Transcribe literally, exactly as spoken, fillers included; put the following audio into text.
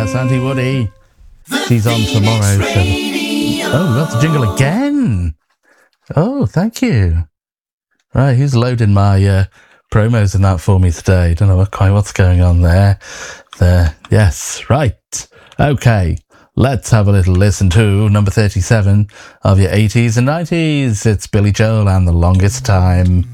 That's Auntie Woody. She's on tomorrow. So... Oh, we got the jingle again. Oh, thank you. Right, who's loading my uh, promos and that for me today? Don't know what, quite what's going on there. There. Yes, right. Okay, let's have a little listen to number thirty-seven of your eighties and nineties. It's Billy Joel and The Longest Time.